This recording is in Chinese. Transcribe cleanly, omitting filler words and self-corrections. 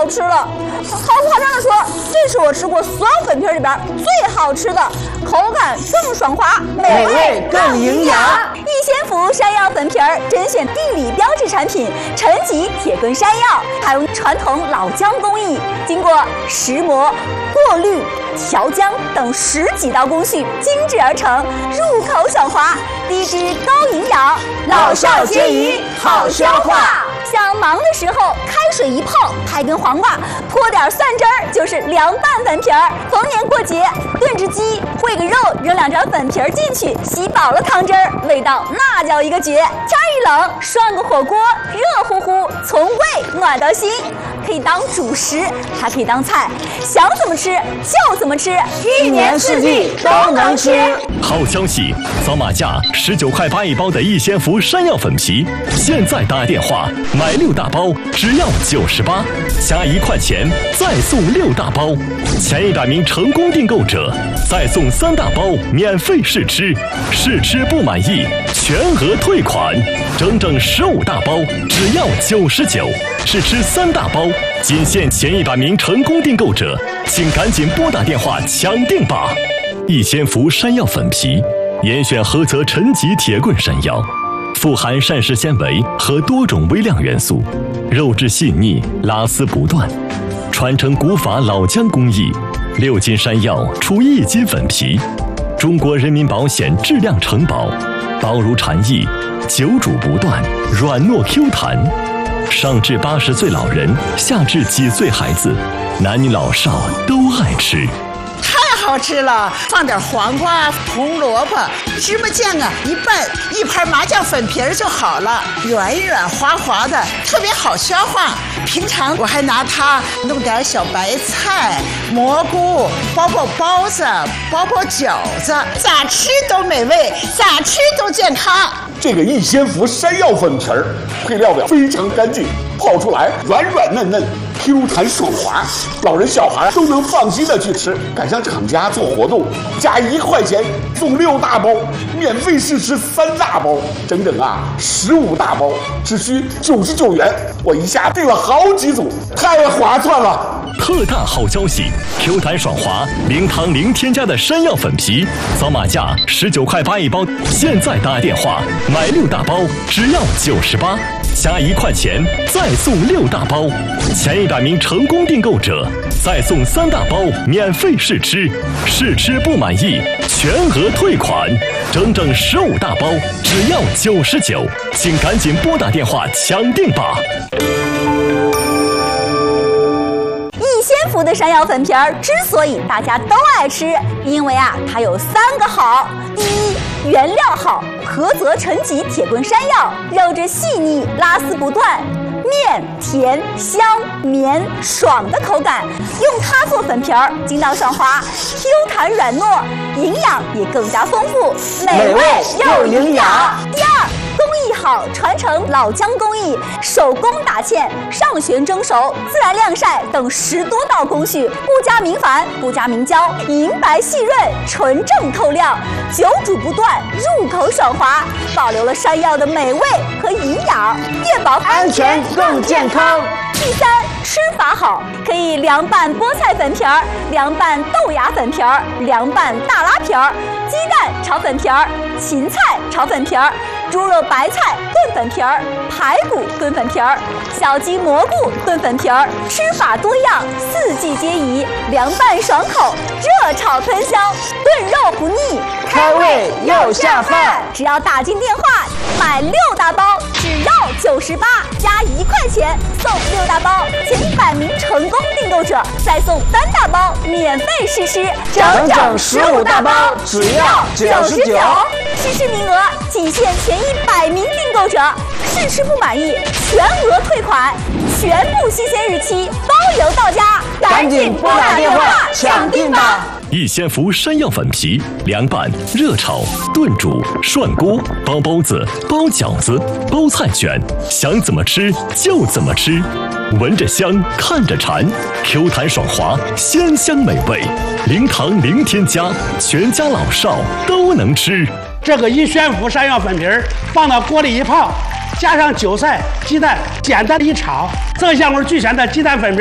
好吃了。毫不夸张的说，这是我吃过所有粉皮里边最好吃的，口感更爽滑， 美味更营养。 逸仙福山药粉皮儿甄选地理标志产品陈吉铁棍山药，采用传统老姜工艺，经过石磨、过滤、调姜等10几道工序精制而成，入口爽滑，低脂高营养， 老少皆宜，好消化。 想忙的时候，开水一泡，拍根黄瓜，泼点蒜汁儿，就是凉拌粉皮儿。逢年过节，炖只鸡，烩个肉，扔2勺粉皮儿进去，吸饱了汤汁儿，味道那叫一个绝。天一冷，涮个火锅，热乎乎，从胃暖到心，可以当主食，还可以当菜，想怎么吃就怎么吃 ，1年4季都能吃。 好消息，扫码价19块8一包的逸仙福山药粉皮，现在打电话买6大包只要98，加1块钱再送6大包，前100名成功订购者再送3大包免费试吃，试吃不满意全额退款，整整15大包只要99，试吃3大包仅限前100名成功订购者，请赶紧拨打电话抢订吧！逸仙福山药粉皮，严选菏泽陈吉铁棍山药，富含膳食纤维和多种微量元素，肉质细腻，拉丝不断。传承古法老姜工艺，6斤山药出1斤粉皮。中国人民保险质量承保，薄如蝉翼，久煮不断，软糯 Q 弹。上至80岁老人，下至几岁孩子，男女老少都爱吃。 太好吃了，放点黄瓜、红萝卜、芝麻酱啊，一拌，1盘麻酱粉皮儿就好了，软软滑滑的，特别好消化。平常我还拿它弄点小白菜、蘑菇，包包子、包饺子，咋吃都美味，咋吃都健康。 这个逸仙福山药粉皮儿配料表非常干净，泡出来软软嫩嫩，Q 弹爽滑，老人小孩都能放心的去吃。赶上厂家做活动，加1块钱送6大包，免费试吃3大包，整整15大包，只需99元。我一下订了好几组，太划算了！ 特大好消息 ！Q 弹爽滑，零糖零添加的山药粉皮，扫码价19块8一包，现在打电话买6大包只要98，加1块钱再送6大包，前100名成功订购者再送3大包免费试吃，试吃不满意全额退款，整整15大包只要99，请赶紧拨打电话抢订吧！ 逸仙福的山药粉皮儿之所以大家都爱吃，因为它有3个好。第一，原料好，菏泽陈吉铁棍山药，肉质细腻，拉丝不断，面甜香绵爽的口感，用它做粉皮儿，筋道爽滑 ，Q 弹软糯，营养也更加丰富， 美味又营养。 第二，工艺好，传承老姜工艺，手工打芡、上旋蒸熟、自然晾晒等10多道工序，不加明矾，不加明胶，银白细润，纯正透亮，久煮不断，入口爽滑，保留了山药的美味和营养，越保安全更健康。 第三，吃法好，可以凉拌菠菜粉皮儿、凉拌豆芽粉皮儿、凉拌大拉皮儿、鸡蛋炒粉皮儿、芹菜炒粉皮儿、猪肉白菜炖粉皮儿、排骨炖粉皮儿、小鸡蘑菇炖粉皮儿，吃法多样，4季皆宜，凉拌爽口，热炒喷香，炖肉不腻， 开胃又下饭。 只要打进电话买6大包，只要98，加1块钱送6大包，前100名成功订购者再送3大包免费试吃， 整整15大包，只要99。 试吃名额仅限前100名订购者，试吃不满意全额退款，全部新鲜日期包邮到家， 赶紧拨打电话抢订吧！ 逸仙福山药粉皮，凉拌、热炒、炖煮、涮锅，包包子、包饺子、包菜卷，想怎么吃就怎么吃，闻着香，看着馋 ，Q 弹爽滑，鲜香美味，零糖零添加，全家老少都能吃。 这个逸仙福山药粉皮儿放到锅里一泡，加上韭菜、鸡蛋，简单一炒，增香味俱全的鸡蛋粉皮